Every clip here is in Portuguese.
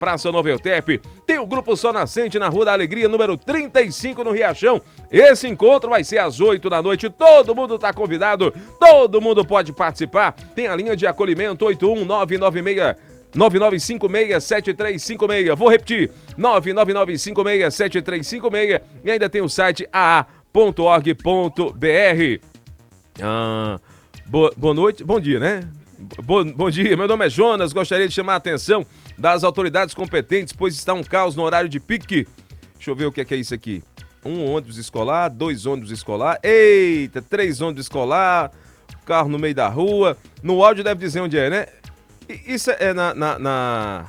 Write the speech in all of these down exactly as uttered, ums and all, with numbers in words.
Praça Nova Eutep. Tem o Grupo Sol Nascente na Rua da Alegria, número trinta e cinco, no Riachão. Esse encontro vai ser às oito da noite. Todo mundo está convidado, todo mundo pode participar. Tem a linha de acolhimento oito um nove nove seis nove nove cinco seis sete três cinco seis. Vou repetir, nove nove nove cinco seis sete três cinco seis. E ainda tem o site a a ponto org ponto b r. Ah, boa, boa noite, bom dia, né? Bo, bom dia, meu nome é Jonas. Gostaria de chamar a atenção das autoridades competentes, pois está um caos no horário de pique. Deixa eu ver o que é, que é isso aqui. Um ônibus escolar, dois ônibus escolar. Eita, três ônibus escolar, carro no meio da rua. No áudio deve dizer onde é, né? Isso é na, na, na...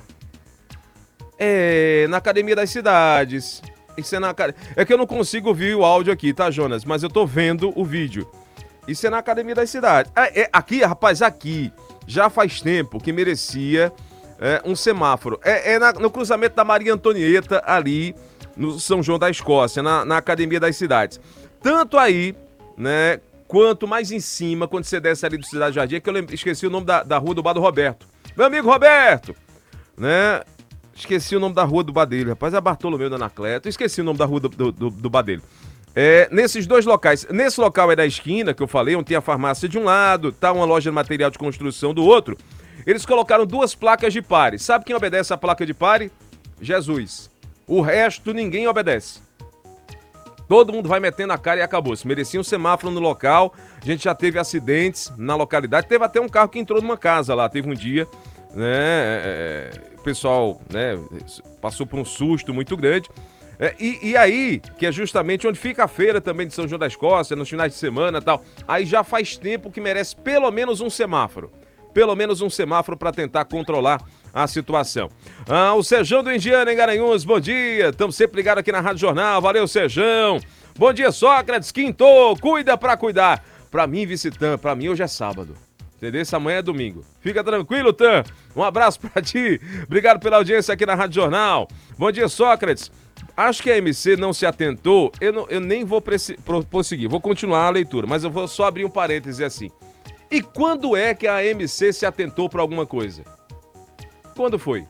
É na Academia das Cidades. Isso é na... É que eu não consigo ouvir o áudio aqui, tá, Jonas? Mas eu tô vendo o vídeo. Isso é na Academia das Cidades. É, é, aqui, rapaz, aqui já faz tempo que merecia é, um semáforo. É, é na, no cruzamento da Maria Antonieta, ali no São João da Escócia, na, na Academia das Cidades. Tanto aí, né, quanto mais em cima, quando você desce ali do Cidade Jardim, é que eu lembra, esqueci o nome da, da rua do bar do Roberto. Meu amigo Roberto, né? Esqueci o nome da rua do bar dele, rapaz, é Bartolomeu da Anacleto. Esqueci o nome da rua do, do, do, do bar dele. É, nesses dois locais, nesse local é da esquina que eu falei, onde tem a farmácia de um lado, tá uma loja de material de construção do outro, eles colocaram duas placas de pare. Sabe quem obedece a placa de pare? Jesus. O resto ninguém obedece. Todo mundo vai metendo a cara e acabou. Se merecia um semáforo no local, a gente já teve acidentes na localidade, teve até um carro que entrou numa casa lá, teve um dia, né, é, o pessoal, né, passou por um susto muito grande. É, e, e aí, que é justamente onde fica a feira também de São João da Escócia, nos finais de semana e tal, aí já faz tempo que merece pelo menos um semáforo. Pelo menos um semáforo para tentar controlar a situação. Ah, o Sejão do Indiana em Garanhuns, bom dia. Estamos sempre ligados aqui na Rádio Jornal. Valeu, Sejão. Bom dia, Sócrates. Quintou, cuida pra cuidar. Pra mim, Vicitã, pra mim hoje é sábado. Entendeu? Essa amanhã é domingo. Fica tranquilo, Tan. Um abraço pra ti. Obrigado pela audiência aqui na Rádio Jornal. Bom dia, Sócrates. Acho que a M C não se atentou, eu, não, eu nem vou prosseguir, vou continuar a leitura, mas eu vou só abrir um parêntese assim. E quando é que a M C se atentou para alguma coisa? Quando foi?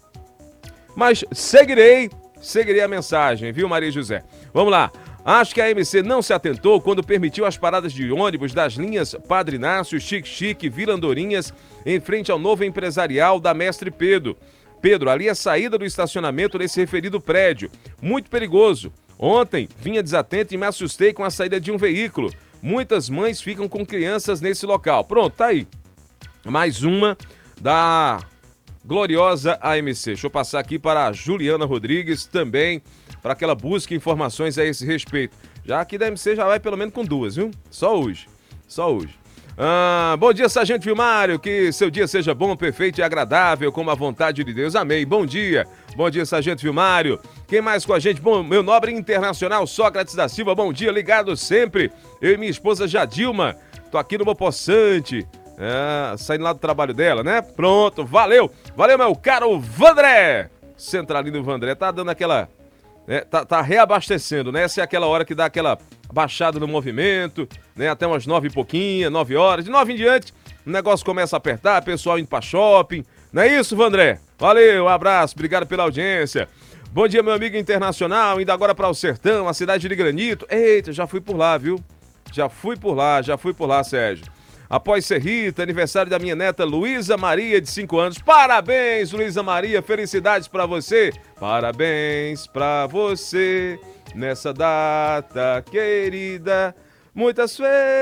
Mas seguirei, seguirei a mensagem, viu, Maria José? Vamos lá. Acho que a M C não se atentou quando permitiu as paradas de ônibus das linhas Padre Inácio, Chique Chique, Vila Andorinhas, em frente ao novo empresarial da Mestre Pedro. Pedro, ali é a saída do estacionamento desse referido prédio. Muito perigoso. Ontem, vinha desatento e me assustei com a saída de um veículo. Muitas mães ficam com crianças nesse local. Pronto, tá aí. Mais uma da gloriosa A M C. Deixa eu passar aqui para a Juliana Rodrigues também, para que ela busque informações a esse respeito. Já aqui da A M C já vai pelo menos com duas, viu? Só hoje. Só hoje. Ah, bom dia, Sargento Vilmário, que seu dia seja bom, perfeito e agradável, como a vontade de Deus. Amém. Bom dia. Bom dia, Sargento Vilmário. Quem mais com a gente? Bom, meu nobre internacional, Sócrates da Silva, bom dia, ligado sempre. Eu e minha esposa Jadilma, tô aqui no Mopossante, ah, saindo lá do trabalho dela, né? Pronto, valeu. Valeu, meu caro Vandré. Centralino Vandré, tá dando aquela... Né, tá, tá reabastecendo, né? Essa é aquela hora que dá aquela baixada no movimento, né? Até umas nove e pouquinho, nove horas. De nove em diante, o negócio começa a apertar, pessoal indo pra shopping. Não é isso, Vandré? Valeu, um abraço, obrigado pela audiência. Bom dia, meu amigo internacional, indo agora para o Sertão, a cidade de Granito. Eita, já fui por lá, viu? Já fui por lá, já fui por lá, Sérgio. Após ser Rita, aniversário da minha neta Luísa Maria, de cinco anos. Parabéns, Luísa Maria, felicidades pra você. Parabéns pra você, nessa data querida. Muitas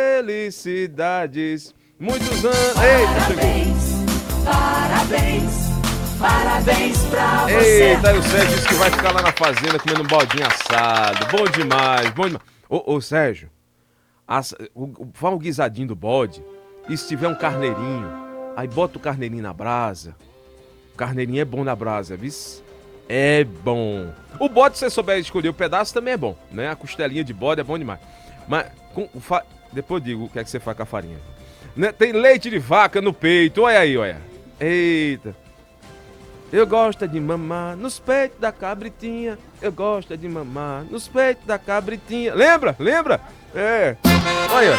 felicidades, muitos anos... Eita, chegou. Parabéns, parabéns pra você. Eita, aí o Sérgio disse que vai ficar lá na fazenda comendo um baldinho assado. Bom demais, bom demais. Ô, ô Sérgio, assa, o, fala um guisadinho do bode. E se tiver um carneirinho, aí bota o carneirinho na brasa. O carneirinho é bom na brasa, viu? É bom. O bode, se você souber escolher o pedaço, também é bom, né? A costelinha de bode é bom demais. Mas, com, fa... depois eu digo o que é que você faz com a farinha. Né? Tem leite de vaca no peito, olha aí, olha. Eita. Eu gosto de mamar nos peitos da cabritinha. Eu gosto de mamar nos peitos da cabritinha. Lembra? Lembra? É. Olha.